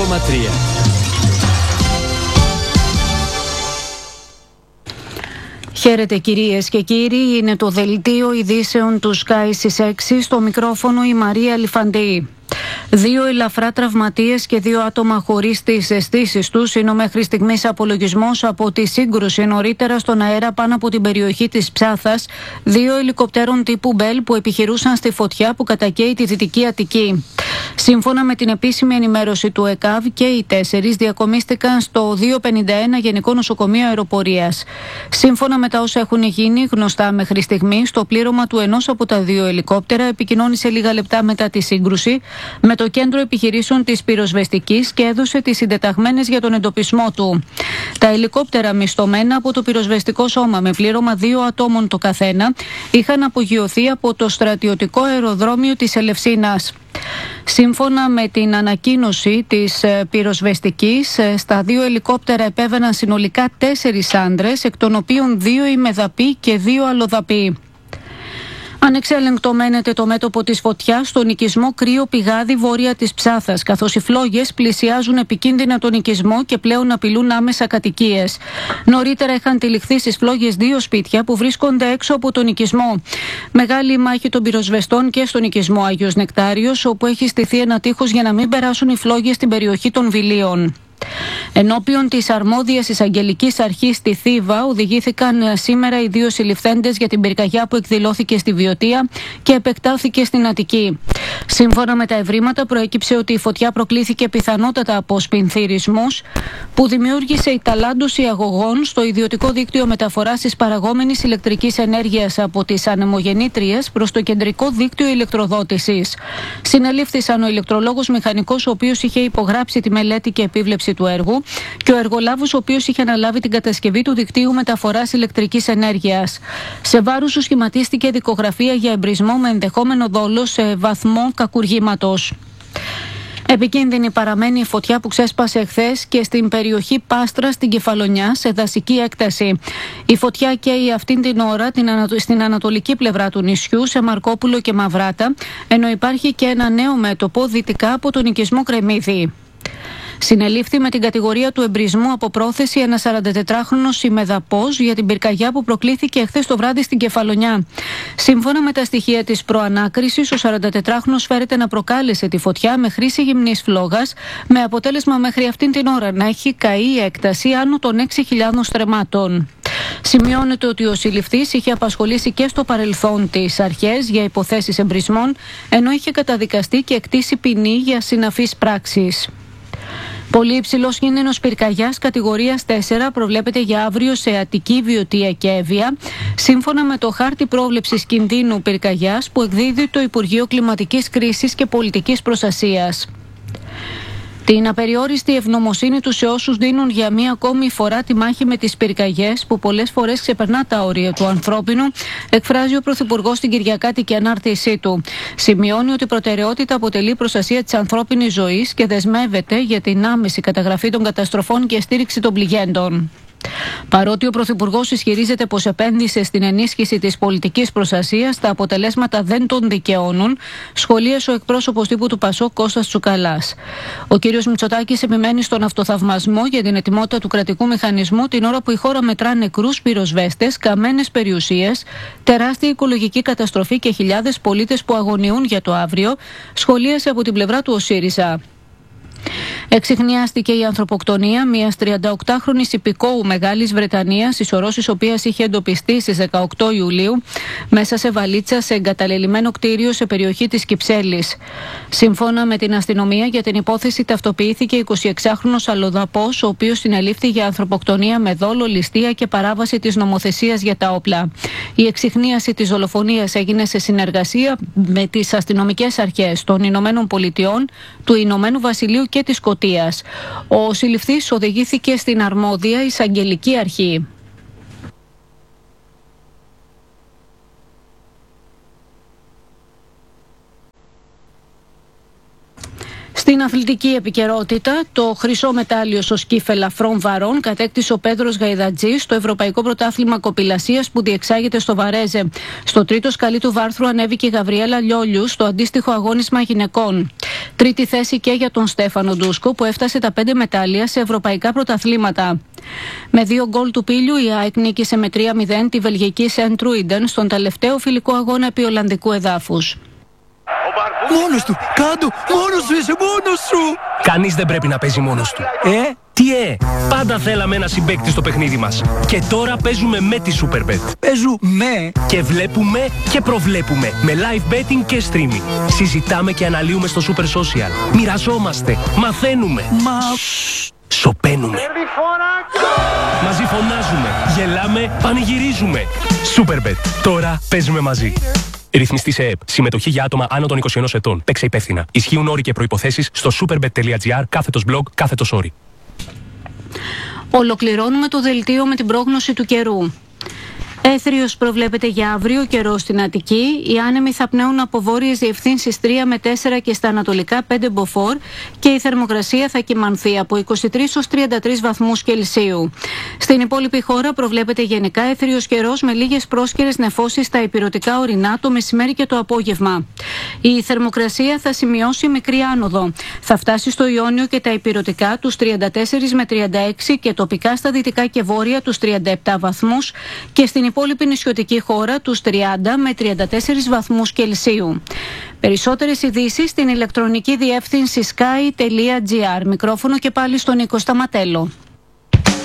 Χαίρετε κυρίες και κύριοι, είναι το δελτίο ειδήσεων του Sky στις 6, στο μικρόφωνο η Μαρία Λιφαντή. 2 ελαφρά τραυματίες και 2 άτομα χωρίς τις αισθήσεις τους είναι ο μέχρι στιγμής απολογισμός από τη σύγκρουση νωρίτερα στον αέρα πάνω από την περιοχή της Ψάθας 2 ελικοπτέρων τύπου Μπέλ που επιχειρούσαν στη φωτιά που κατακαίει τη Δυτική Αττική. Σύμφωνα με την επίσημη ενημέρωση του ΕΚΑΒ και οι 4 διακομίστηκαν στο 251 Γενικό Νοσοκομείο Αεροπορίας. Σύμφωνα με τα όσα έχουν γίνει γνωστά μέχρι στιγμής, το πλήρωμα του ενός από τα 2 ελικόπτερα επικοινώνησε λίγα λεπτά μετά τη σύγκρουση με το Κέντρο Επιχειρήσεων της Πυροσβεστικής και έδωσε τις συντεταγμένες για τον εντοπισμό του. Τα ελικόπτερα μισθωμένα από το πυροσβεστικό σώμα με πλήρωμα 2 ατόμων το καθένα είχαν απογειωθεί από το στρατιωτικό αεροδρόμιο της Ελευσίνας. Σύμφωνα με την ανακοίνωση της πυροσβεστικής, στα 2 ελικόπτερα επέβαιναν συνολικά 4 άντρες, εκ των οποίων 2 ημεδαποί και 2 αλλοδαποί. Ανεξέλεγκτο μένεται το μέτωπο της φωτιάς στον οικισμό Κρύο Πηγάδι βόρεια της Ψάθας, καθώς οι φλόγες πλησιάζουν επικίνδυνα τον οικισμό και πλέον απειλούν άμεσα κατοικίες. Νωρίτερα είχαν τυλιχθεί στις φλόγες 2 σπίτια που βρίσκονται έξω από τον οικισμό. Μεγάλη μάχη των πυροσβεστών και στον οικισμό Άγιος Νεκτάριος, όπου έχει στηθεί ένα τείχος για να μην περάσουν οι φλόγες στην περιοχή των Βιλίων. Ενώπιον της αρμόδιας εισαγγελικής αρχής στη Θήβα οδηγήθηκαν σήμερα οι 2 συλληφθέντες για την πυρκαγιά που εκδηλώθηκε στη Βιωτία και επεκτάθηκε στην Αττική. Σύμφωνα με τα ευρήματα προέκυψε ότι η φωτιά προκλήθηκε πιθανότατα από σπινθυρισμούς που δημιούργησε η ταλάντωση αγωγών στο ιδιωτικό δίκτυο μεταφοράς της παραγόμενης ηλεκτρικής ενέργειας από τις ανεμογεννήτριες προς το κεντρικό δίκτυο ηλεκτροδότησης. Συνελήφθησαν ο ηλεκτρολόγος μηχανικός ο οποίος είχε υπογράψει τη μελέτη και επίβλεψη του έργου και ο εργολάβος ο οποίος είχε αναλάβει την κατασκευή του δικτύου μεταφοράς ηλεκτρικής ενέργειας. Σε βάρους του σχηματίστηκε δικογραφία για εμπρισμό με ενδεχόμενο δόλο σε βαθμό κακουργήματος. Επικίνδυνη παραμένει η φωτιά που ξέσπασε εχθές και στην περιοχή Πάστρα στην Κεφαλονιά σε δασική έκταση. Η φωτιά καίει αυτήν την ώρα στην ανατολική πλευρά του νησιού σε Μαρκόπουλο και Μαυράτα, ενώ υπάρχει και ένα νέο μέτωπο δυτικά από τον οικισμό Κρεμμύδη. Συνελήφθη με την κατηγορία του εμπρισμού από πρόθεση ένα 44χρονος ημεδαπός για την πυρκαγιά που προκλήθηκε εχθές το βράδυ στην Κεφαλονιά. Σύμφωνα με τα στοιχεία της προανάκρισης, ο 44χρονος φέρεται να προκάλεσε τη φωτιά με χρήση γυμνής φλόγας, με αποτέλεσμα μέχρι αυτήν την ώρα να έχει καεί η έκταση άνω των 6.000 στρεμμάτων. Σημειώνεται ότι ο συλληφθής είχε απασχολήσει και στο παρελθόν τις αρχές για υποθέσεις εμπρισμών, ενώ είχε καταδικαστεί και εκτίσει ποινή για συναφείς πράξεις. Πολύ υψηλός κίνδυνος πυρκαγιάς κατηγορίας 4 προβλέπεται για αύριο σε Αττική, Βιωτία και Εύβοια, σύμφωνα με το χάρτη πρόβλεψης κινδύνου πυρκαγιάς που εκδίδει το Υπουργείο Κλιματικής Κρίσης και Πολιτικής Προστασίας. Την απεριόριστη ευγνωμοσύνη του σε όσους δίνουν για μία ακόμη φορά τη μάχη με τις πυρκαγιές, που πολλές φορές ξεπερνά τα όρια του ανθρώπινου, εκφράζει ο Πρωθυπουργός στην Κυριακάτικη ανάρτησή του. Σημειώνει ότι προτεραιότητα αποτελεί η προστασία της ανθρώπινης ζωής και δεσμεύεται για την άμεση καταγραφή των καταστροφών και στήριξη των πληγέντων. Παρότι ο Πρωθυπουργός ισχυρίζεται πως επένδυσε στην ενίσχυση της πολιτικής προστασίας, τα αποτελέσματα δεν τον δικαιώνουν, σχολίασε ο εκπρόσωπος τύπου του ΠΑΣΟΚ Κώστας Τσουκαλάς. Ο κ. Μητσοτάκης επιμένει στον αυτοθαυμασμό για την ετοιμότητα του κρατικού μηχανισμού την ώρα που η χώρα μετρά νεκρούς πυροσβέστες, καμένες περιουσίες, τεράστια οικολογική καταστροφή και χιλιάδες πολίτες που αγωνιούν για το αύριο, σχολίασε από την πλευρά του ο ΣΥΡΙΖΑ. Εξιχνιάστηκε η ανθρωποκτονία μιας 38χρονης υπηκόου Μεγάλης Βρετανίας, η σωρός της οποίας είχε εντοπιστεί στις 18 Ιουλίου μέσα σε βαλίτσα σε εγκαταλελειμμένο κτίριο σε περιοχή της Κυψέλης. Σύμφωνα με την αστυνομία, για την υπόθεση ταυτοποιήθηκε 26χρονος αλλοδαπός, ο οποίος συνελήφθη για ανθρωποκτονία με δόλο, ληστεία και παράβαση της νομοθεσίας για τα όπλα. Η εξιχνίαση της δολοφονίας έγινε σε συνεργασία με τις αστυνομικές αρχές των Ηνωμένων Πολιτειών, του Ηνωμένου Βασιλείου και της Σκωτίας. Ο συλληφθής οδηγήθηκε στην αρμόδια εισαγγελική αρχή. Στην αθλητική επικαιρότητα, το χρυσό μετάλλιο στο σκύφ ελαφρών βαρών κατέκτησε ο Πέτρος Γαϊδατζής στο Ευρωπαϊκό Πρωτάθλημα Κοπηλασίας που διεξάγεται στο Βαρέζε. Στο τρίτο σκαλί του βάρθρου ανέβηκε η Γαβριέλα Λιόλιου στο αντίστοιχο αγώνισμα γυναικών. Τρίτη θέση και για τον Στέφανο Ντούσκο που έφτασε τα 5 μετάλλια σε ευρωπαϊκά πρωταθλήματα. Με 2 γκολ του Πήλιου, η ΑΕΚ νίκησε με 3-0 τη βελγική Σεντ Τρούιντεν στον τελευταίο φιλικό αγώνα επί Ολλανδικού εδάφους. Μόνος του! Κάντο! Μόνος σου είσαι! Μόνος σου! Κανείς δεν πρέπει να παίζει μόνος του. Τι πάντα θέλαμε ένα συμπαίκτη στο παιχνίδι μας. Και τώρα παίζουμε με τη Superbet. Παίζουμε! Και βλέπουμε και προβλέπουμε. Με live betting και streaming. Συζητάμε και αναλύουμε στο Super Social. Μοιραζόμαστε. Μαθαίνουμε. Σωπαίνουμε. Μαζί φωνάζουμε. Γελάμε. Πανηγυρίζουμε. Superbet. Τώρα παίζουμε μαζί. Ρυθμιστή σε ΕΕΠ. Συμμετοχή για άτομα άνω των 21 ετών. Παίξε υπεύθυνα. Ισχύουν όροι και προϋποθέσεις στο superbet.gr/blog/όροι. Ολοκληρώνουμε το δελτίο με την πρόγνωση του καιρού. Έθριος προβλέπεται για αύριο, καιρό στην Αττική. Οι άνεμοι θα πνέουν από βόρειες διευθύνσεις 3 με 4 και στα ανατολικά 5 μποφόρ και η θερμοκρασία θα κυμανθεί από 23 ως 33 βαθμούς Κελσίου. Στην υπόλοιπη χώρα προβλέπεται γενικά έθριος καιρός με λίγες πρόσκαιρες νεφώσεις στα ηπειρωτικά ορεινά το μεσημέρι και το απόγευμα. Η θερμοκρασία θα σημειώσει μικρή άνοδο. Θα φτάσει στο Ιόνιο και τα ηπειρωτικά τους 34 με 36 και τοπικά στα δυτικά και βόρεια τους 37 βαθμούς και στην υπόλοιπη νησιωτική χώρα τους 30 με 34 βαθμούς Κελσίου. Περισσότερες ειδήσεις στην ηλεκτρονική διεύθυνση sky.gr. Μικρόφωνο και πάλι στον Νίκο Σταματέλο.